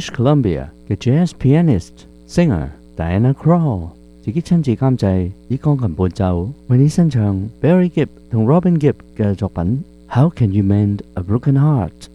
Columbia 嘅 jazz pianist singer Diana Krall 自己親自監製，以鋼琴伴奏為你獻唱 Barry Gibb 同 Robin Gibb 嘅作品《How Can You Mend a Broken Heart》。